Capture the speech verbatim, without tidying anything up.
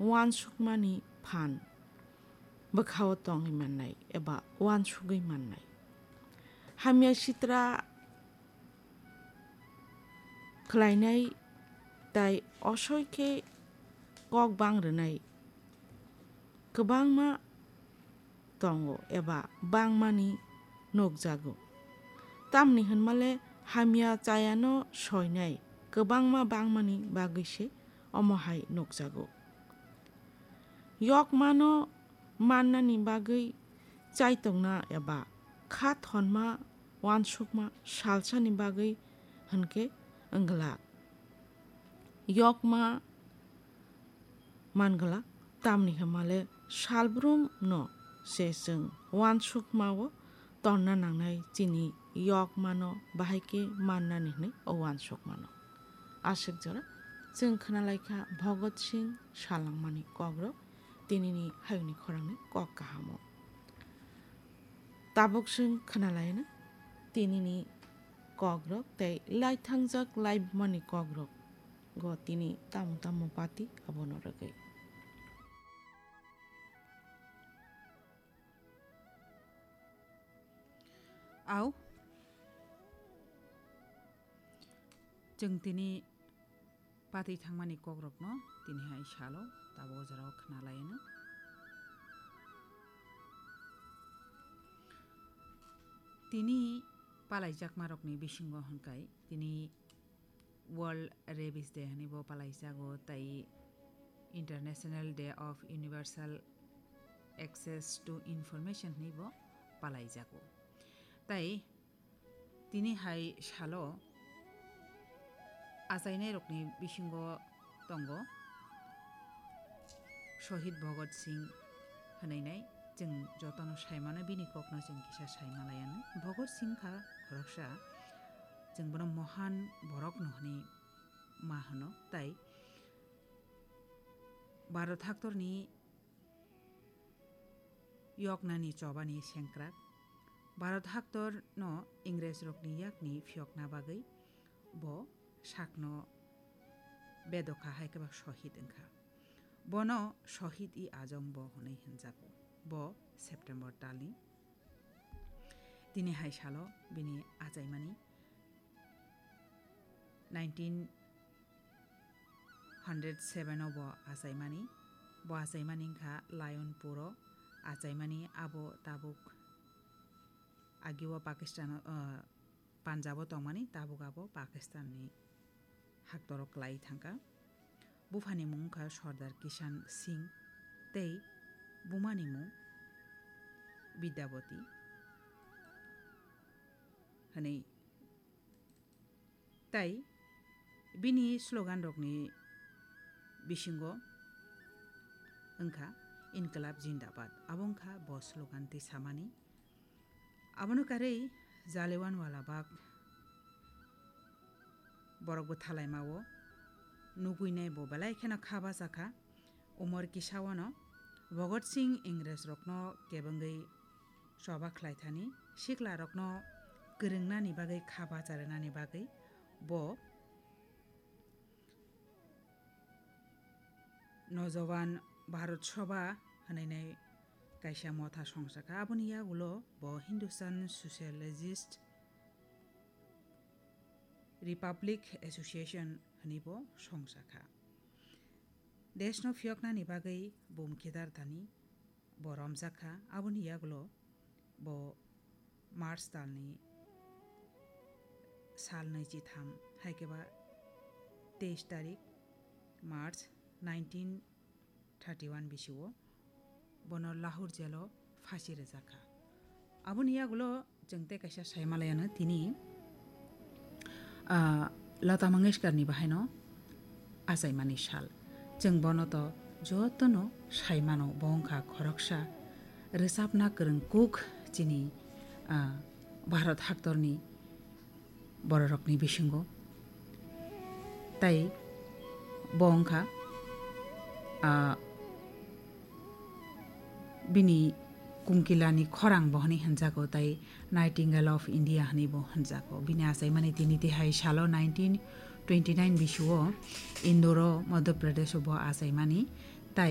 वान सुकमानि फान बखाव तंगै माननाय एबा वान सुगै माननाय हामिया सित्रा खलायनाय ताय असयखे कक बांग्रोनाय गोबांमा दंगो एबा बांमानि नगजागो तामनि होनमाले हामिया चायानो सयनाय गोबांमा बांमानि बागैसे अमहाय नगजागो यक मानो माननानि बागै चायतंना एबा खात हनमा वानसुकमा सालसानि बागै होनके अंगला यक मा मानगला तामनि होनमाले सालब्रुम न से जों वानसुकमावो तन्ना नांनाय चिनि यक मानो बाहायके माननानि हनै अ वानसुकमानो आशिक जरा जों खोनालायखा भगत सिंह सालांमानि कग्र दिनैनि हायुनि खरांनि कक काहामो ताबक जों खोनालायनो दिनैनि कग्र तै लाइथांजाक लाइबमानि कग्र ग तिनि तामु तामु पाति अबनो रगै आव जों दिनै पाति थांमानि कग्रकनो दिनैहाय सालो ताबो जराव खोनालायनो दिनै पालायजाक मारकनि बिसिंग हनकाय दिनै वर्ल्ड रेबिस डे हनिबो पालायजागो ताई international day of universal access to information हनिबो पालायजागो ताई दिनैहाय सालो आजायनाय रकनि बिसिंग दंगो शहीद भगत सिंह हनैनाय जों जतनो सायमानो बिनि ककनो जों किसा सायमालायानो भगत सिंह खा खरकसा जों बनो महान बरक नहनि मा हनो ताई भारत हाक्तरनि यकनानि चबानि सेंक्राक भारत हाक्तर न इंग्रेज रकनि याकनि फियकना बागै ब साकनो बेदखा हायकेबा शहीद ओंखा बनो शहीद इ आजम ब हनै हनजागो ब सेप्टेम्बर तालि दिनै हाय सालो बिनि आजायमानि नाइनटीन हंड्रेड सेवन ब आजायमानि ब आजायमानि खा लायनपुर आजायमानि आबो ताबुक आगिवा पाकिस्तान पान्जाबो तंमानि ताबुक आबो पाकिस्ताननि हाक्तरक लाई थांका बुफानि मुंखा सरदार किसान सिंह तै बुमानि मुं विद्यावती हनै ताई बिनि स्लोगान रकनि बिसिंगो ओंखा इनकलाब जिंदाबाद आबोंखा ब स्लोगान ति सामानि आबनो कारै जालेवान वाला बाग बरकबो थालायमावो नुगुइनाय बबालाय खेना खाबा जाखा उमर किसावनो भगत सिंह इंग्रेज रकनो केबंगै सभा खलायथानि सिखला रकनो गोरोंनानि बागै खाबा जारेनानि बागै ब नौजवान भारत सभा हनैनाय कायसा मथा संसाखा आबनि यागुलो ब हिंदुस्तान सोशलिस्ट रिपब्लिक एसोसिएशन हनिबो संसाखा देशनो फियकनानि बागै बुमखेदार थानि ब रमजाखा आबनि यागुलो ब मार्च दालनि साल नैजिथाम हायकेबा तेईस तारिख मार्च नाइनटीन थर्टी वन बिसिवो बनो लाहौर जेलो फांसी रोजाखा आबनि यागुलो जोंते कायसा सायमालायानो तिनि लता मंगेशकरनि बाहायनो आजायमानि साल जों बनो तो जतनो सायमानो बंखा खरकसा रोजाबना गोरों कुक जिनि भारत हाक्तरनि बररकनि बिसिंगो ताई बंखा बिनि कुंकिलानि खरां बहनि हनजागो ताई नाइटिंगेल ऑफ इंडिया हनिबो हनजागो बिनि आजायमानि तिनि देहाय सालो nineteen twenty nine बिसुओ इंदोरो Madhya Pradesh बो आजायमानि